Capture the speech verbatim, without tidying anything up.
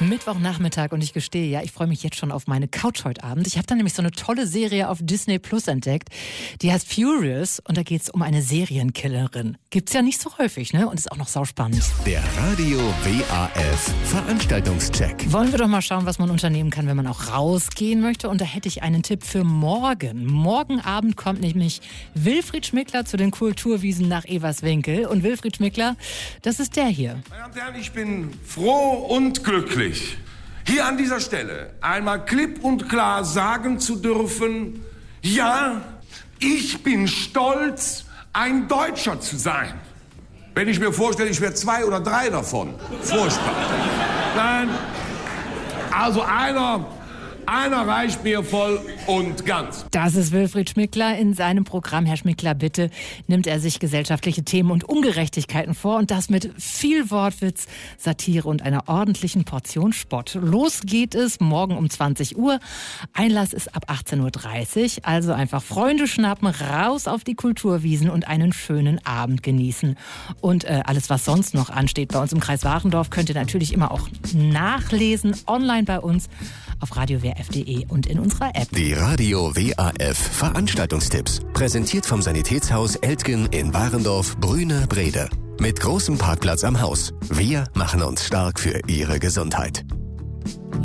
Mittwochnachmittag und ich gestehe, ja, ich freue mich jetzt schon auf meine Couch heute Abend. Ich habe da nämlich so eine tolle Serie auf Disney Plus entdeckt, die heißt Furious und da geht es um eine Serienkillerin. Gibt's ja nicht so häufig, ne? Und ist auch noch sauspannend. Der Radio W A F Veranstaltungscheck. Wollen wir doch mal schauen, was man unternehmen kann, wenn man auch rausgehen möchte. Und da hätte ich einen Tipp für morgen. Morgen Abend kommt nämlich Wilfried Schmickler zu den Kulturwiesen nach Everswinkel. Und Wilfried Schmickler, das ist der hier. Meine Damen und Herren, ich bin froh und glücklich, hier an dieser Stelle einmal klipp und klar sagen zu dürfen, ja, ich bin stolz, ein Deutscher zu sein. Wenn ich mir vorstelle, ich wäre zwei oder drei davon. Furchtbar. Nein, also einer... Einer reicht mir voll und ganz. Das ist Wilfried Schmickler. In seinem Programm, Herr Schmickler, bitte, nimmt er sich gesellschaftliche Themen und Ungerechtigkeiten vor und das mit viel Wortwitz, Satire und einer ordentlichen Portion Spott. Los geht es morgen um zwanzig Uhr. Einlass ist ab achtzehn Uhr dreißig. Also einfach Freunde schnappen, raus auf die Kulturwiesen und einen schönen Abend genießen. Und äh, alles, was sonst noch ansteht bei uns im Kreis Warendorf, könnt ihr natürlich immer auch nachlesen, online bei uns auf radio w a f punkt d e und in unserer App. Die Radio W A F Veranstaltungstipps. Präsentiert vom Sanitätshaus Eltgen in Warendorf, Brüne, Brede. Mit großem Parkplatz am Haus. Wir machen uns stark für Ihre Gesundheit.